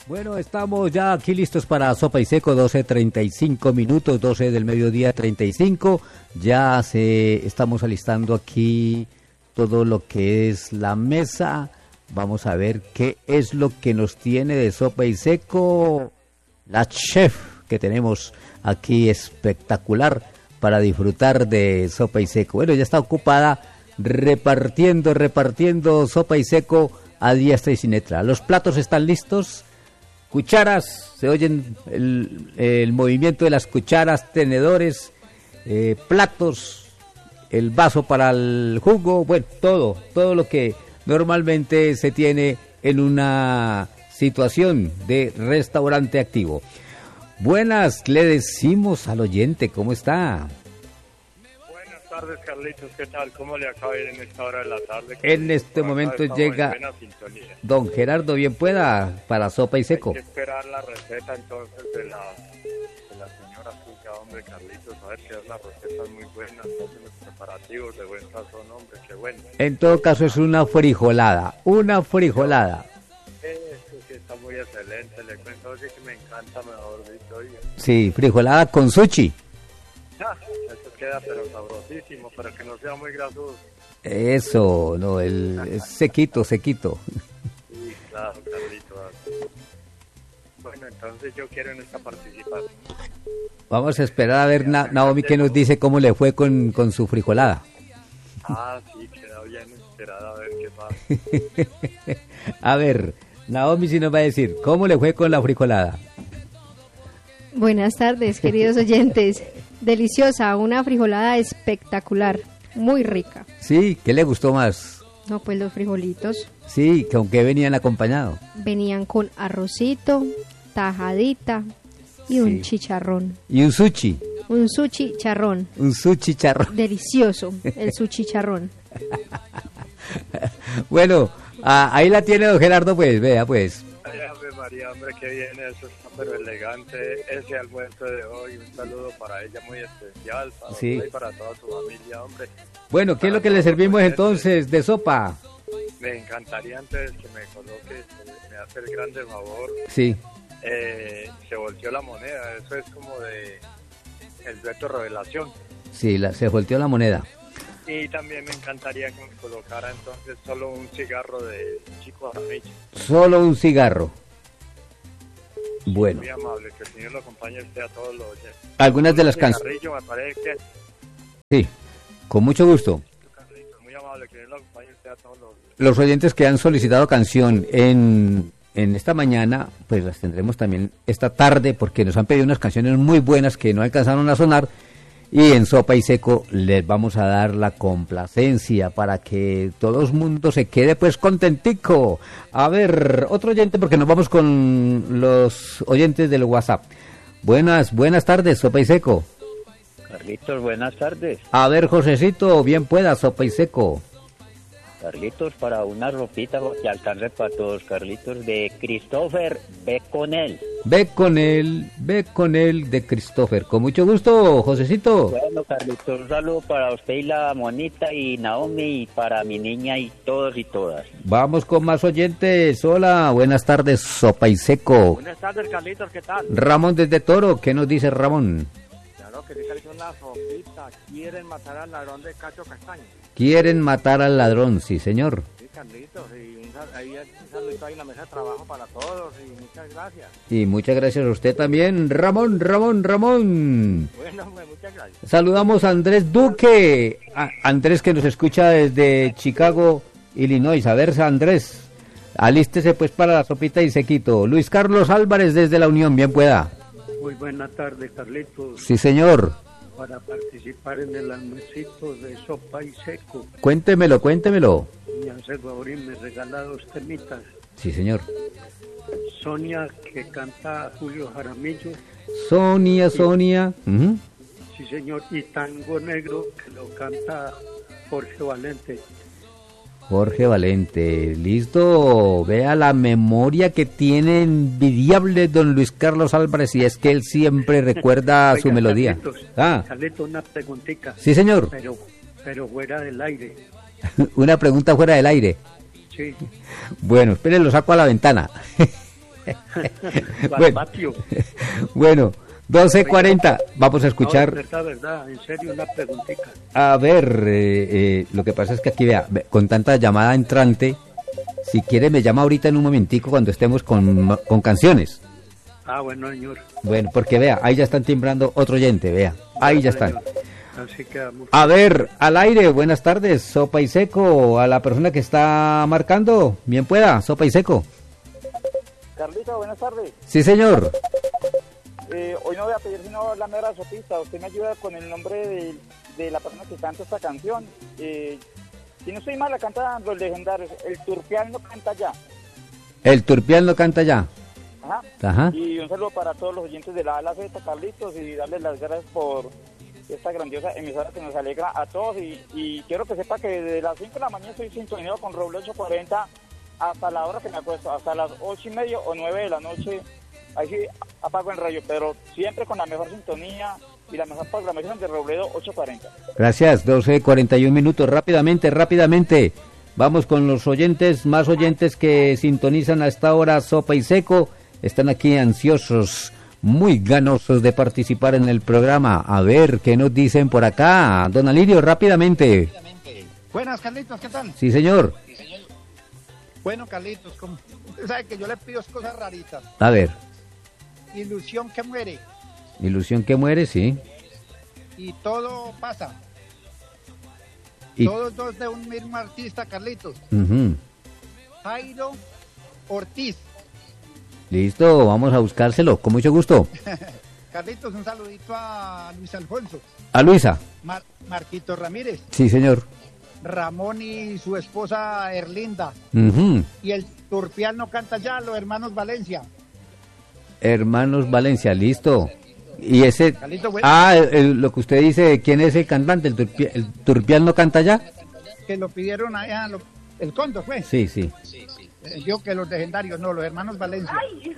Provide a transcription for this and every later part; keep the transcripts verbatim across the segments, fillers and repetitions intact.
Bueno, estamos ya aquí listos para Sopa y Seco, doce treinta y cinco minutos, doce del mediodía treinta y cinco. Ya se estamos alistando aquí todo lo que es la mesa. Vamos a ver qué es lo que nos tiene de Sopa y Seco la chef que tenemos aquí, espectacular para disfrutar de Sopa y Seco. Bueno, ya está ocupada repartiendo, repartiendo Sopa y Seco a diestra y siniestra. Los platos están listos. Cucharas, se oyen el, el movimiento de las cucharas, tenedores, eh, platos, el vaso para el jugo, bueno, todo, todo lo que normalmente se tiene en una situación de restaurante activo. Buenas, le decimos al oyente, ¿cómo está? Buenas tardes, Carlitos, ¿qué tal? ¿Cómo le acaba de ir en esta hora de la tarde? En este momento llega don Gerardo, bien pueda, para Sopa y Seco. Hay que esperar la receta entonces de la, de la señora suya, hombre, Carlitos, a ver que es la receta muy buena, entonces los preparativos de buen sazón, hombre, qué bueno. En todo caso es una frijolada, una frijolada. Eso sí está muy excelente, le cuento, oye, que me encanta, mejor dicho, oye. Sí, frijolada con sushi. Ah, eso queda pero sabrosísimo, pero que no sea muy grasoso. Eso, no, el es sequito, sequito. Sí, claro, Carlitos. Bueno, entonces yo quiero en esta participación. Vamos a esperar a ver, Na- Naomi, que nos dice cómo le fue con, con su frijolada. Ah, sí, queda bien esperada a ver qué pasa. A ver, Naomi sí nos va a decir, ¿cómo le fue con la frijolada? Buenas tardes, queridos oyentes. Deliciosa, una frijolada espectacular, muy rica. Sí, ¿qué le gustó más? No, pues los frijolitos Sí, ¿con qué venían acompañados? venían con arrocito, tajadita y un Sí. chicharrón. Y un sushi, Un sushi charrón. un sushi charro. Delicioso, el sushi charrón. Bueno, ah, ahí la tiene don Gerardo, pues, vea, pues. Ay, Ave María, hombre, qué bien eso, está pero elegante ese almuerzo de hoy. Un saludo para ella muy especial, para Sí. usted y para toda su familia, hombre. Bueno, ¿qué es lo que le servimos entonces de sopa? Me encantaría antes que me coloque, que me hace el grande favor. Sí, Eh, se volteó la moneda, eso es como de el dueto revelación. sí, la, se volteó la moneda. Y también me encantaría que me colocara entonces solo un cigarro de Chico Jaramillo. Solo un cigarro. Bueno, Muy amable, que el Señor lo acompañe a usted a todos los oyentes. algunas de las Un canciones. cigarrillo, me parece que Sí, con mucho gusto. Carlitos, muy amable, que Dios lo acompañe a usted a todos los oyentes. Los oyentes que han solicitado canción en, en esta mañana, pues las tendremos también esta tarde, porque nos han pedido unas canciones muy buenas que no alcanzaron a sonar. Y en Sopa y Seco les vamos a dar la complacencia para que todo el mundo se quede pues contentico. A ver, otro oyente, porque nos vamos con los oyentes del WhatsApp. Buenas, buenas tardes, Sopa y Seco. Carlitos, buenas tardes. A ver, Josecito, bien pueda, Sopa y Seco. Carlitos, para una ropita que alcance para todos. Carlitos, de Christopher, ve con él. Ve con él, ve con él de Christopher. Con mucho gusto, Josecito. Bueno, Carlitos, un saludo para usted y la monita y Naomi y para mi niña y todos y todas. Vamos con más oyentes. Hola, buenas tardes, Sopa y Seco. Buenas tardes, Carlitos, ¿qué tal? Ramón desde Toro, ¿qué nos dice Ramón? Claro que dice una ropita, quieren matar al ladrón de Cacho Castaño. Quieren matar al ladrón, sí, señor. Sí, Carlitos, y un, sal- ahí es un saludito ahí en la mesa de trabajo para todos y muchas gracias. Y muchas gracias a usted también, Ramón, Ramón, Ramón. Bueno, pues muchas gracias. Saludamos a Andrés Duque, a Andrés que nos escucha desde Chicago, Illinois. A ver, Andrés, alístese pues para la sopita y sequito. Luis Carlos Álvarez desde La Unión, bien pueda. Muy buena tarde, Carlitos. Sí, señor. Para participar en el almuercito de Sopa y Seco, Cuéntemelo, cuéntemelo. me hace favor y me regala dos temitas. Sí, señor. Sonia, que canta Julio Jaramillo, Sonia, Sonia. Ujú. sí señor, y Tango Negro, que lo canta Jorge Valente. Jorge Valente, listo. Vea la memoria que tiene envidiable don Luis Carlos Álvarez, y es que él siempre recuerda su Oiga, melodía. Carlitos, Ah, Carlitos, una preguntita, sí, señor. pero, pero fuera del aire. Una pregunta fuera del aire. Sí, Bueno, espere, lo saco a la ventana. Al Bueno. patio. Bueno, doce cuarenta, vamos a escuchar. No, verdad, verdad, en serio, una preguntita. A ver, eh, eh, lo que pasa es que aquí, vea, ve- con tanta llamada entrante, si quiere me llama ahorita en un momentico cuando estemos con, con canciones. Ah, bueno, señor. Bueno, porque vea, ahí ya están timbrando otro oyente, vea, ahí ya están. Señor. Así quedamos. A ver, al aire, buenas tardes, Sopa y Seco, a la persona que está marcando, bien pueda, Sopa y Seco. Carlito, buenas tardes. Sí, señor. Eh, hoy no voy a pedir sino la mera sopista. Usted me ayuda con el nombre de, de la persona que canta esta canción. Eh, si no estoy mal, la cantan los legendarios. El Turpial no canta ya. El Turpial no canta ya. Ajá. Ajá. Y un saludo para todos los oyentes de la A a la Z, Carlitos, y darles las gracias por esta grandiosa emisora que nos alegra a todos. Y, y quiero que sepa que desde las cinco de la mañana estoy sintonizado con Roble ocho cuarenta hasta la hora que me acuesto, hasta las ocho y media o nueve de la noche. Ahí sí apago el radio, pero siempre con la mejor sintonía y la mejor programación de Robledo ocho cuarenta. Gracias, doce cuarenta y un minutos, rápidamente, rápidamente. Vamos con los oyentes, más oyentes que sintonizan a esta hora Sopa y Seco. Están aquí ansiosos, muy ganosos de participar en el programa. A ver, ¿qué nos dicen por acá? Don Alirio, rápidamente. Buenas, Carlitos, ¿qué tal? Sí, señor. Bueno, Carlitos, como usted sabe que yo le pido cosas raritas. A ver, Ilusión que muere ilusión que muere, sí. y todo pasa. Y, Todos dos de un mismo artista, Carlitos. ujú. Jairo Ortiz. Listo, vamos a buscárselo, con mucho gusto. Carlitos, un saludito a Luis Alfonso. A Luisa. Mar- Marquito Ramírez. Sí, señor. Ramón y su esposa Erlinda. Ujú. Y el Turpial no canta ya, los hermanos Valencia. Hermanos Valencia, listo. Y ese... Carlito, bueno, Ah, el- el- lo que usted dice, ¿quién es el cantante? ¿El, Turpi- el Turpial no canta ya? que lo pidieron allá, lo- el Condo fue. Sí, sí. Eh, Yo que los legendarios, no, los hermanos Valencia.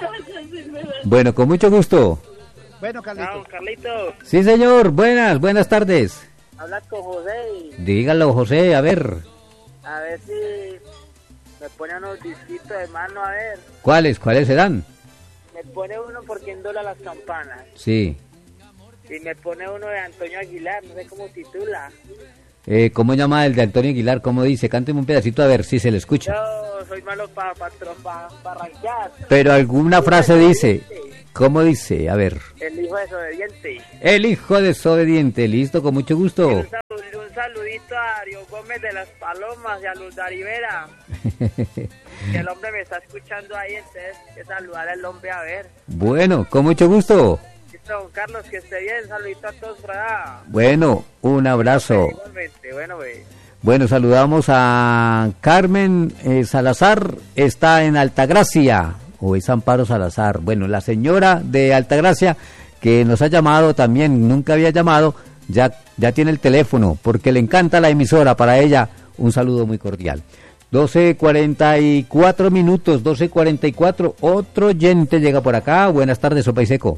Bueno, con mucho gusto. Bueno, Carlitos. Chao, Carlitos. Sí, señor. Buenas, buenas tardes. Habla con José. Dígalo, José, a ver. A ver si me pone unos disquitos de mano, a ver. ¿Cuáles? ¿Cuáles serán? Me pone uno por quien dobla las campanas. Sí. Y me pone uno de Antonio Aguilar, no sé cómo titula. Eh, ¿Cómo llama el de Antonio Aguilar? ¿Cómo dice? Cánteme un pedacito a ver si se le escucha. Yo soy malo para pa, pa, pa rankear. Pero alguna frase dice. ¿Cómo dice? A ver. El hijo desobediente. El hijo desobediente. Listo, con mucho gusto. Un, salud- un saludito a Ario Gómez de las Palomas y a Luz Darivera. Que el hombre me está escuchando ahí, entonces hay que saludar al hombre a ver. Bueno, con mucho gusto. Listo, don Carlos, que esté bien. Saludito a todos por allá. Bueno, un abrazo. Igualmente, bueno, pues. Bueno, saludamos a Carmen eh, Salazar, está en Altagracia, o es Amparo Salazar. Bueno, la señora de Altagracia que nos ha llamado también, nunca había llamado, ya, ya tiene el teléfono, porque le encanta la emisora. Para ella, un saludo muy cordial. doce cuarenta y cuatro minutos, doce cuarenta y cuatro, otro oyente llega por acá. Buenas tardes, Sopa y Seco.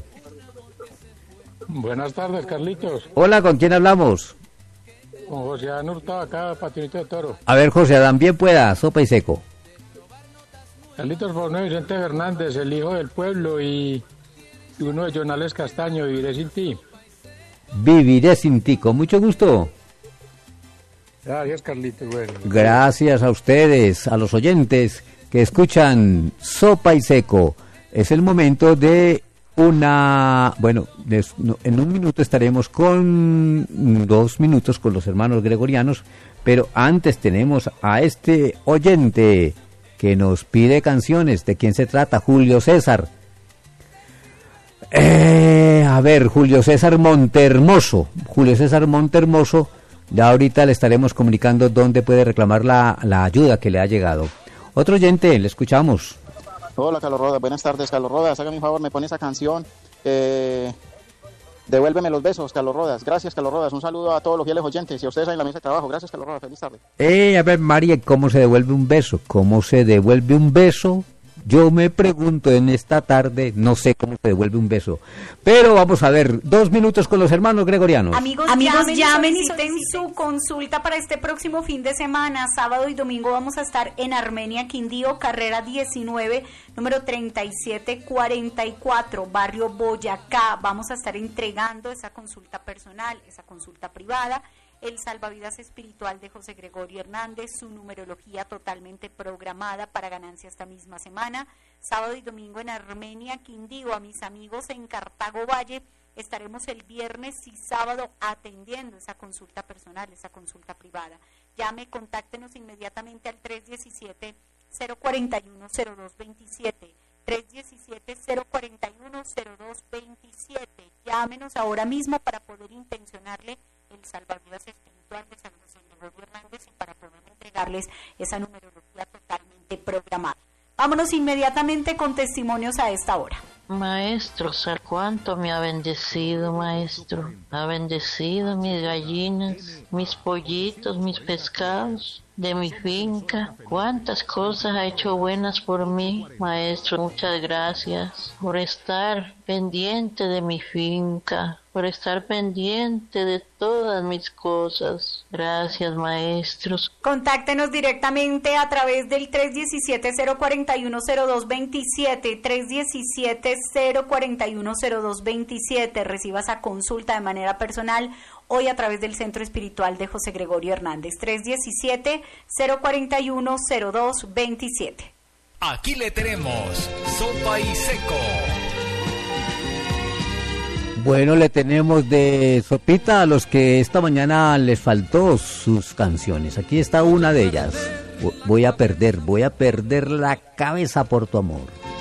Buenas tardes, Carlitos. Hola, ¿con quién hablamos? Con José Adán Hurtado, acá, Patinito de Toro. A ver, José Adán, bien pueda, Sopa y Seco. Carlitos, por uno de Vicente Fernández, el hijo del pueblo, y, y uno de Jonales Castaño, Viviré sin ti. Viviré sin ti, con mucho gusto. Gracias, Carlitos. Bueno. Gracias a ustedes, a los oyentes que escuchan Sopa y Seco. Es el momento de una... Bueno, des- no, en un minuto estaremos con... Dos minutos con los hermanos gregorianos, pero antes tenemos a este oyente que nos pide canciones. ¿De quién se trata? Julio César. Eh, a ver, Julio César Montermoso. Julio César Montermoso. Ya ahorita le estaremos comunicando dónde puede reclamar la, la ayuda que le ha llegado. Otro oyente, le escuchamos. Hola, Carlos Rodas. Buenas tardes, Carlos Rodas. Hágame un favor, me pone esa canción. Eh, devuélveme los besos, Carlos Rodas. Gracias, Carlos Rodas. Un saludo a todos los fieles oyentes y a ustedes ahí en la mesa de trabajo. Gracias, Carlos Rodas. Feliz tarde. Eh, a ver, María, ¿cómo se devuelve un beso? ¿Cómo se devuelve un beso? Yo me pregunto en esta tarde, no sé cómo se devuelve un beso. Pero vamos a ver, dos minutos con los hermanos gregorianos. Amigos, Amigos llamen, llamen y soliciten su consulta para este próximo fin de semana. Sábado y domingo vamos a estar en Armenia, Quindío, carrera diecinueve, número treinta y siete cuarenta y cuatro, barrio Boyacá. Vamos a estar entregando esa consulta personal, esa consulta privada, el salvavidas espiritual de José Gregorio Hernández, su numerología totalmente programada para ganancia esta misma semana. Sábado y domingo en Armenia, Quindío. A mis amigos en Cartago Valle estaremos el viernes y sábado atendiendo esa consulta personal, esa consulta privada. Llame, contáctenos inmediatamente al tres diecisiete, cero cuarenta y uno, cero dos veintisiete. tres diecisiete, cero cuarenta y uno, cero dos veintisiete. Llámenos ahora mismo para poder intencionarle el salvavidas espiritual de San José Gregorio Hernández y para poder entregarles esa numerología totalmente programada. Vámonos inmediatamente con testimonios a esta hora. Maestro, ¿sabes cuánto me ha bendecido, maestro? Ha bendecido mis gallinas, mis pollitos, mis pescados de mi finca. Cuántas cosas ha hecho buenas por mí, maestro. Muchas gracias por estar pendiente de mi finca, por estar pendiente de todas mis cosas. Gracias, maestros. Contáctenos directamente a través del tres diecisiete, cero cuarenta y uno, cero dos veintisiete, tres diecisiete, cero cuarenta y uno, cero dos veintisiete. Reciba esa consulta de manera personal hoy a través del Centro Espiritual de José Gregorio Hernández. tres diecisiete, cero cuarenta y uno, cero dos veintisiete. Aquí le tenemos sopa y seco. Bueno, le tenemos de sopita a los que esta mañana les faltó sus canciones. Aquí está una de ellas. Voy a perder, voy a perder la cabeza por tu amor.